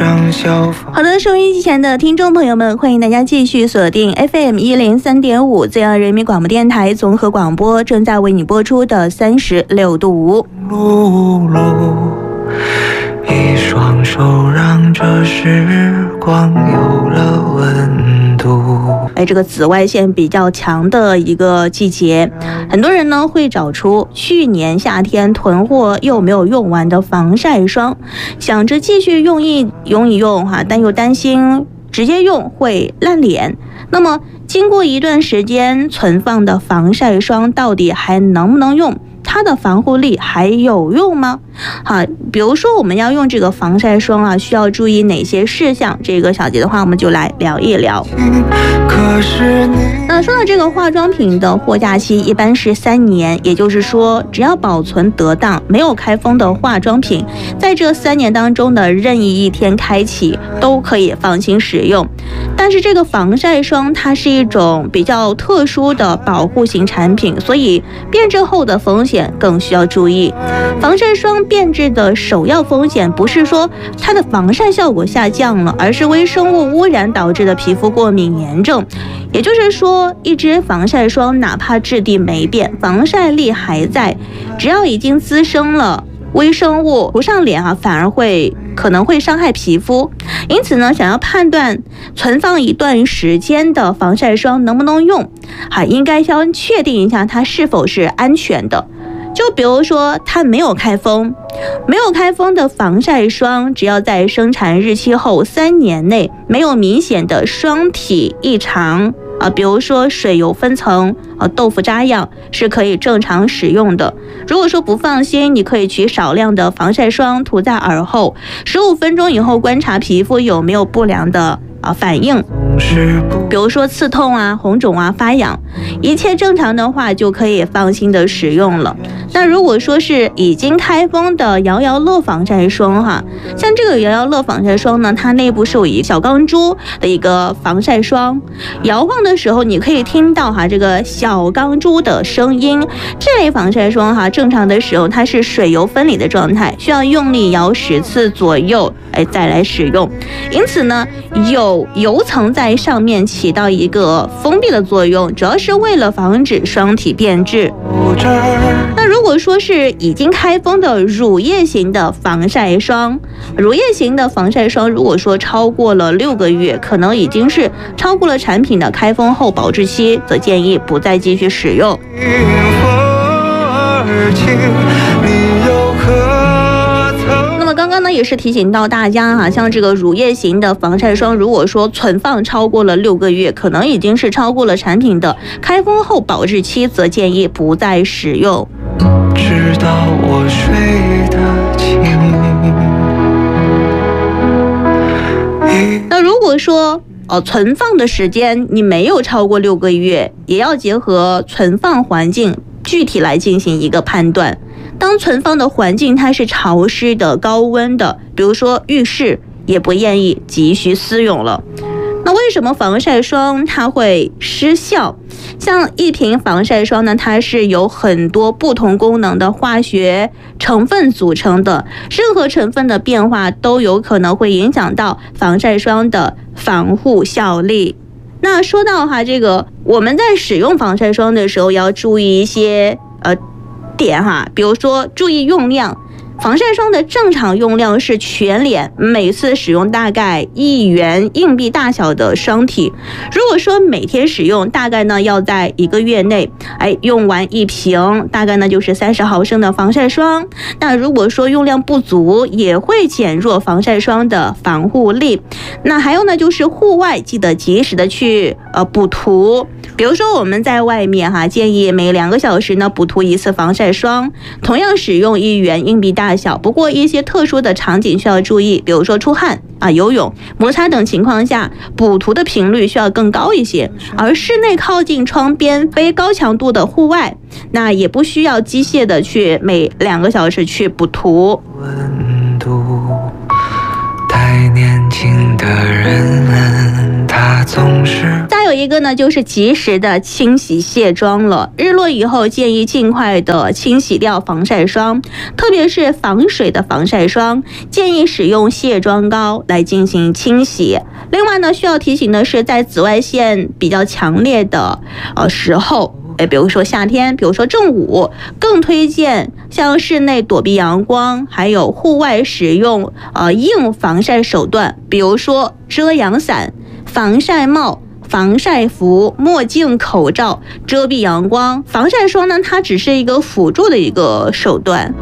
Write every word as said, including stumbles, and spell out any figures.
好的，收音机前的听众朋友们，欢迎大家继续锁定 F M 一零三点五浙江人民广播电台综合广播，正在为你播出的三十六度五。 一双手让这时光有了温度。 哎，这个紫外线比较强的一个季节，很多人呢会找出去年夏天囤货又没有用完的防晒霜，想着继续用一用一用哈，但又担心直接用会烂脸。那么经过一段时间存放的防晒霜到底还能不能用？它的防护力还有用吗？好，比如说我们要用这个防晒霜啊，需要注意哪些事项？这个小节的话，我们就来聊一聊。那说到这个化妆品的货架期一般是三年，也就是说，只要保存得当，没有开封的化妆品，在这三年当中的任意一天开启都可以放心使用。但是这个防晒霜它是一种比较特殊的保护型产品，所以变质后的风险更需要注意。防晒霜变质的首要风险不是说它的防晒效果下降了，而是微生物污染导致的皮肤过敏严重。也就是说，一支防晒霜哪怕质地没变，防晒力还在，只要已经滋生了微生物涂上脸啊，反而会可能会伤害皮肤。因此呢，想要判断存放一段时间的防晒霜能不能用，还应该先确定一下它是否是安全的。就比如说它没有开封，没有开封的防晒霜，只要在生产日期后三年内没有明显的霜体异常啊，比如说水油分层啊、豆腐渣样，是可以正常使用的。如果说不放心，你可以取少量的防晒霜涂在耳后，十五分钟以后观察皮肤有没有不良的啊反应，比如说刺痛啊、红肿啊、发痒，一切正常的话就可以放心的使用了。那如果说是已经开封的摇摇乐防晒霜哈，像这个摇摇乐防晒霜呢，它内部是有一小钢珠的一个防晒霜，摇晃的时候你可以听到哈这个小钢珠的声音。这类防晒霜哈，正常的使用它是水油分离的状态，需要用力摇十次左右，哎再来使用。因此呢，有油层在上面起到一个封闭的作用，主要是为了防止霜体变质。那如果说是已经开封的乳液型的防晒霜，乳液型的防晒霜如果说超过了六个月，可能已经是超过了产品的开封后保质期，则建议不再继续使用。刚刚呢也是提醒到大家哈，像这个乳液型的防晒霜，如果说存放超过了六个月，可能已经是超过了产品的开封后保质期，则建议不再使用。 直到我睡得轻。 那如果说呃存放的时间你没有超过六个月，也要结合存放环境具体来进行一个判断。当存放的环境它是潮湿的、高温的，比如说浴室，也不建议急需私用了。那为什么防晒霜它会失效？像一瓶防晒霜呢，它是由很多不同功能的化学成分组成的，任何成分的变化都有可能会影响到防晒霜的防护效力。那说到哈，这个我们在使用防晒霜的时候要注意一些呃点哈，比如说注意用量。防晒霜的正常用量是全脸每次使用大概一元硬币大小的霜体。如果说每天使用，大概呢要在一个月内，哎，用完一瓶，大概呢就是三十毫升的防晒霜。那如果说用量不足，也会减弱防晒霜的防护力。那还有呢，就是户外记得及时的去呃补涂。比如说我们在外面哈，建议每两个小时呢补涂一次防晒霜，同样使用一元硬币大小。不过一些特殊的场景需要注意，比如说出汗啊、游泳、摩擦等情况下，补涂的频率需要更高一些。而室内靠近窗边非高强度的户外，那也不需要机械的去每两个小时去补涂。 温度太年轻的人们，他他总是。 再有一个呢，就是及时的清洗卸妆了。日落以后，建议尽快的清洗掉防晒霜，特别是防水的防晒霜，建议使用卸妆膏来进行清洗。另外呢，需要提醒的是，在紫外线比较强烈的呃时候，哎，比如说夏天，比如说正午，更推荐像室内躲避阳光，还有户外使用呃硬防晒手段，比如说遮阳伞、防晒帽、防晒服、墨镜、口罩，遮蔽阳光。防晒霜呢，它只是一个辅助的一个手段。